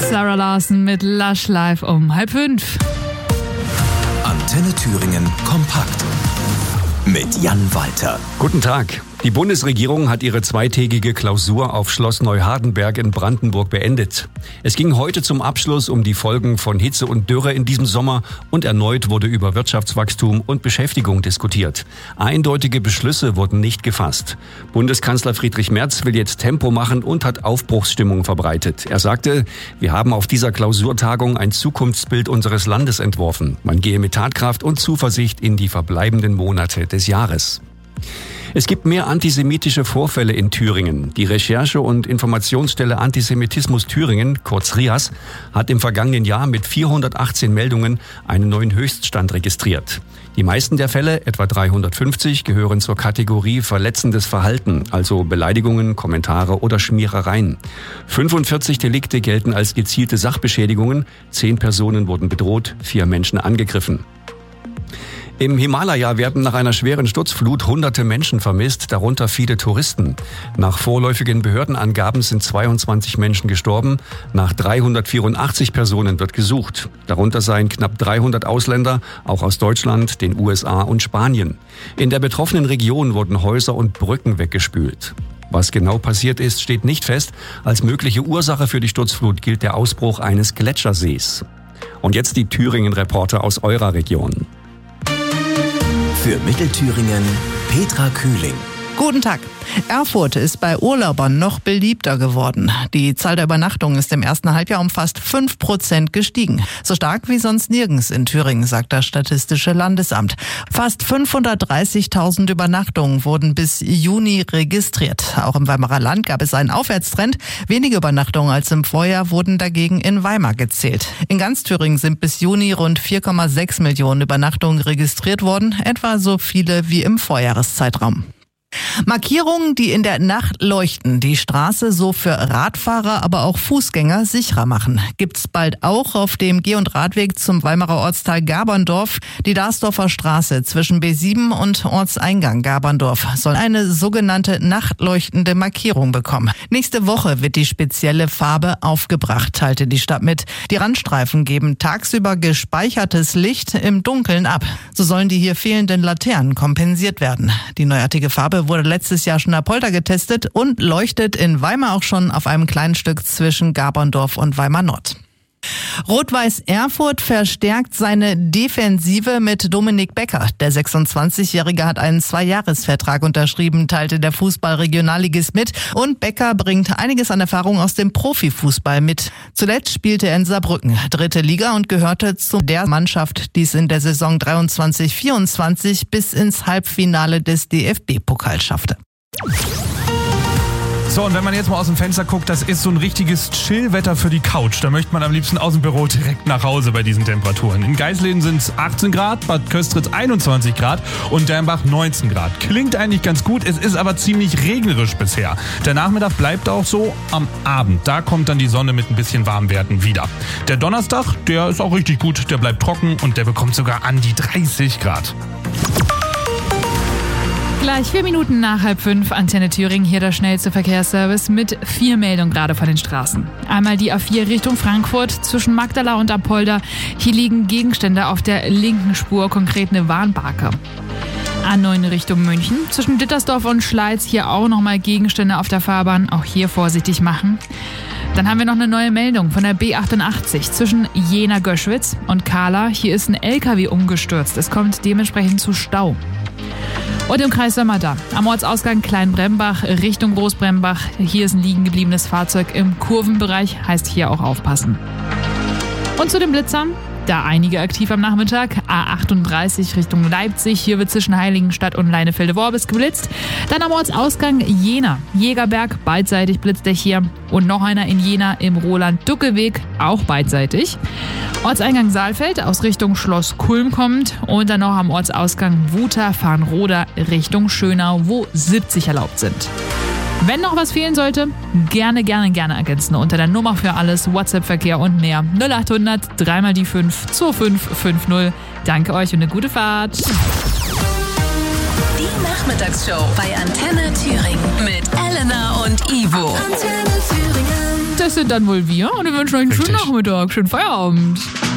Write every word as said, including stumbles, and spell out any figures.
Sarah Larson mit Lush Live um halb fünf. Antenne Thüringen kompakt mit Jan Walter. Guten Tag. Die Bundesregierung hat ihre zweitägige Klausur auf Schloss Neuhardenberg in Brandenburg beendet. Es ging heute zum Abschluss um die Folgen von Hitze und Dürre in diesem Sommer und erneut wurde über Wirtschaftswachstum und Beschäftigung diskutiert. Eindeutige Beschlüsse wurden nicht gefasst. Bundeskanzler Friedrich Merz will jetzt Tempo machen und hat Aufbruchsstimmung verbreitet. Er sagte, wir haben auf dieser Klausurtagung ein Zukunftsbild unseres Landes entworfen. Man gehe mit Tatkraft und Zuversicht in die verbleibenden Monate des Jahres. Es gibt mehr antisemitische Vorfälle in Thüringen. Die Recherche- und Informationsstelle Antisemitismus Thüringen, kurz R I A S, hat im vergangenen Jahr mit vierhundertachtzehn Meldungen einen neuen Höchststand registriert. Die meisten der Fälle, etwa dreihundertfünfzig, gehören zur Kategorie verletzendes Verhalten, also Beleidigungen, Kommentare oder Schmierereien. fünfundvierzig Delikte gelten als gezielte Sachbeschädigungen, zehn Personen wurden bedroht, vier Menschen angegriffen. Im Himalaya werden nach einer schweren Sturzflut hunderte Menschen vermisst, darunter viele Touristen. Nach vorläufigen Behördenangaben sind zweiundzwanzig Menschen gestorben, nach dreihundertvierundachtzig Personen wird gesucht. Darunter seien knapp dreihundert Ausländer, auch aus Deutschland, den U S A und Spanien. In der betroffenen Region wurden Häuser und Brücken weggespült. Was genau passiert ist, steht nicht fest. Als mögliche Ursache für die Sturzflut gilt der Ausbruch eines Gletschersees. Und jetzt die Thüringen-Reporter aus eurer Region. Für Mittelthüringen Petra Kühling. Guten Tag. Erfurt ist bei Urlaubern noch beliebter geworden. Die Zahl der Übernachtungen ist im ersten Halbjahr um fast fünf Prozent gestiegen. So stark wie sonst nirgends in Thüringen, sagt das Statistische Landesamt. Fast fünfhundertdreißigtausend Übernachtungen wurden bis Juni registriert. Auch im Weimarer Land gab es einen Aufwärtstrend. Weniger Übernachtungen als im Vorjahr wurden dagegen in Weimar gezählt. In ganz Thüringen sind bis Juni rund vier Komma sechs Millionen Übernachtungen registriert worden, etwa so viele wie im Vorjahreszeitraum. Markierungen, die in der Nacht leuchten, die Straße so für Radfahrer, aber auch Fußgänger sicherer machen. Gibt's bald auch auf dem Geh- und Radweg zum Weimarer Ortsteil Gaberndorf. Die Darsdorfer Straße zwischen B sieben und Ortseingang Gaberndorf soll eine sogenannte nachtleuchtende Markierung bekommen. Nächste Woche wird die spezielle Farbe aufgebracht, teilte die Stadt mit. Die Randstreifen geben tagsüber gespeichertes Licht im Dunkeln ab. So sollen die hier fehlenden Laternen kompensiert werden. Die neuartige Farbe wurde letztes Jahr schon in Apolda getestet und leuchtet in Weimar auch schon auf einem kleinen Stück zwischen Gaberndorf und Weimar Nord. Rot-Weiß Erfurt verstärkt seine Defensive mit Dominik Becker. Der sechsundzwanzigjährige hat einen Zweijahresvertrag unterschrieben, teilte der Fußball-Regionalligist mit. Und Becker bringt einiges an Erfahrung aus dem Profifußball mit. Zuletzt spielte er in Saarbrücken, dritte Liga, und gehörte zu der Mannschaft, die es in der Saison dreiundzwanzig vierundzwanzig bis ins Halbfinale des D F B-Pokals schaffte. So, und wenn man jetzt mal aus dem Fenster guckt, das ist so ein richtiges Chillwetter für die Couch. Da möchte man am liebsten aus dem Büro direkt nach Hause bei diesen Temperaturen. In Geisleben sind es achtzehn Grad, Bad Köstritz einundzwanzig Grad und Dernbach neunzehn Grad. Klingt eigentlich ganz gut, es ist aber ziemlich regnerisch bisher. Der Nachmittag bleibt auch so, am Abend, da kommt dann die Sonne mit ein bisschen Warmwerten wieder. Der Donnerstag, der ist auch richtig gut, der bleibt trocken und der bekommt sogar an die dreißig Grad. Gleich vier Minuten nach halb fünf, Antenne Thüringen, hier der schnellste Verkehrsservice mit vier Meldungen gerade von den Straßen. Einmal die A vier Richtung Frankfurt zwischen Magdala und Apolda. Hier liegen Gegenstände auf der linken Spur, konkret eine Warnbarke. A neun Richtung München zwischen Dittersdorf und Schleiz, hier auch nochmal Gegenstände auf der Fahrbahn, auch hier vorsichtig machen. Dann haben wir noch eine neue Meldung von der B achtundachtzig zwischen Jena-Göschwitz und Kahla. Hier ist ein L K W umgestürzt, es kommt dementsprechend zu Stau. Und im Kreis Sömmerda, am Ortsausgang Kleinbrembach Richtung Großbrembach. Hier ist ein liegen gebliebenes Fahrzeug im Kurvenbereich, heißt hier auch aufpassen. Und zu den Blitzern, da einige aktiv am Nachmittag. A achtunddreißig Richtung Leipzig, hier wird zwischen Heiligenstadt und Leinefelde-Worbis geblitzt. Dann am Ortsausgang Jena, Jägerberg, beidseitig blitzt er hier. Und noch einer in Jena im Roland-Ducke-Weg, auch beidseitig. Ortseingang Saalfeld aus Richtung Schloss Kulm kommt und dann noch am Ortsausgang Wuter-Farnroda Richtung Schönau, wo siebzig erlaubt sind. Wenn noch was fehlen sollte, gerne, gerne, gerne ergänzen unter der Nummer für alles, WhatsApp-Verkehr und mehr. null achthundert, drei mal die fünf, zwei fünf fünf null. Danke euch und eine gute Fahrt. Die Nachmittagsshow bei Antenne Thüringen mit Elena und Ivo. Antenne Thüringen. das sind dann wohl wir und wir wünschen euch einen schönen Richtig. Nachmittag, schönen Feierabend.